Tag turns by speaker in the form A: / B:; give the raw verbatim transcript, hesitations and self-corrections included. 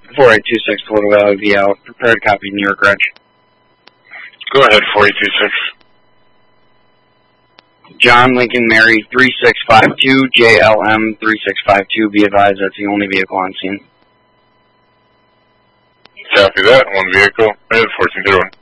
A: four eight two six, Toledo Valley V out. Prepare to copy New York Reg.
B: Go ahead, four eight two six.
A: John Lincoln Mary three six five two, J L M three six five two. Be advised that's the only vehicle on scene.
B: Copy that. One vehicle. Ahead, fourteen zero one.